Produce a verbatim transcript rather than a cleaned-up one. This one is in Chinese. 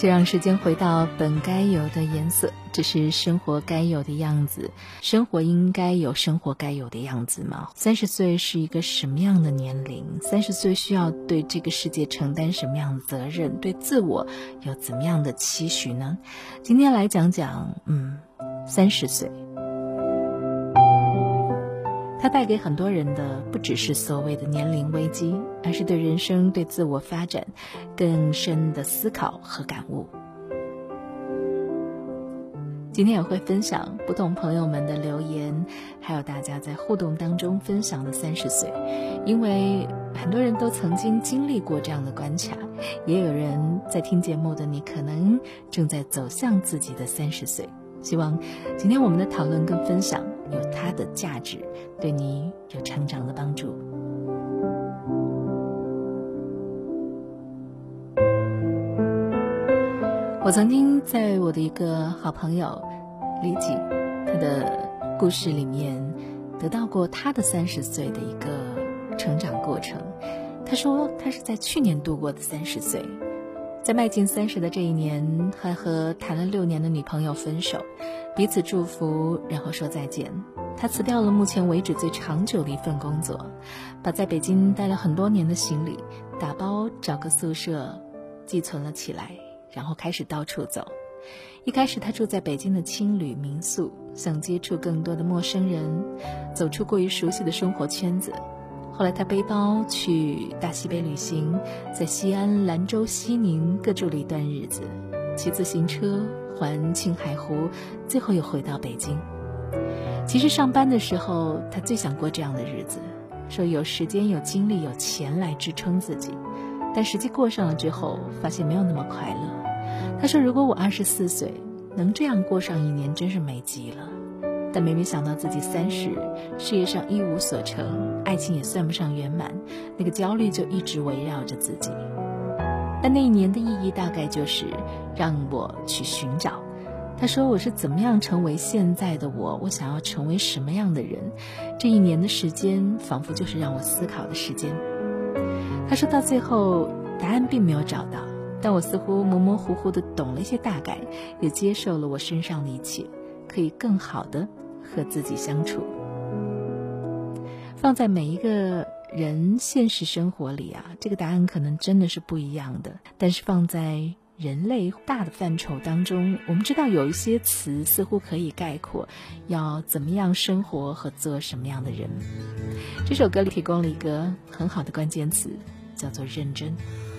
就让时间回到本该有的颜色，这是生活该有的样子。生活应该有生活该有的样子吗？三十岁是一个什么样的年龄？三十岁需要对这个世界承担什么样的责任？对自我有怎么样的期许呢？今天来讲讲，嗯，三十岁。它带给很多人的不只是所谓的年龄危机，而是对人生、对自我发展更深的思考和感悟。今天也会分享不同朋友们的留言，还有大家在互动当中分享的三十岁，因为很多人都曾经经历过这样的关卡，也有人在听节目的你可能正在走向自己的三十岁。希望今天我们的讨论跟分享有它的价值，对你有成长的帮助。我曾经在我的一个好朋友李吉他的故事里面得到过他的三十岁的一个成长过程。他说他是在去年度过的三十岁，在迈进三十的这一年，还和谈了六年的女朋友分手，彼此祝福，然后说再见。他辞掉了目前为止最长久的一份工作，把在北京待了很多年的行李打包找个宿舍寄存了起来，然后开始到处走。一开始他住在北京的青旅民宿，想接触更多的陌生人，走出过于熟悉的生活圈子。后来他背包去大西北旅行，在西安、兰州、西宁各住了一段日子，骑自行车环青海湖，最后又回到北京。其实上班的时候他最想过这样的日子，说有时间、有精力、有钱来支撑自己，但实际过上了之后发现没有那么快乐。他说如果我二十四岁能这样过上一年真是美极了，但每每想到自己三十，事业上一无所成，爱情也算不上圆满，那个焦虑就一直围绕着自己。但那一年的意义大概就是让我去寻找。他说我是怎么样成为现在的我，我想要成为什么样的人，这一年的时间仿佛就是让我思考的时间。他说到最后答案并没有找到，但我似乎模模糊糊地懂了一些大概，也接受了我身上的一切，可以更好地和自己相处。放在每一个人现实生活里啊，这个答案可能真的是不一样的，但是放在人类大的范畴当中，我们知道有一些词似乎可以概括要怎么样生活和做什么样的人。这首歌里提供了一个很好的关键词，叫做认真。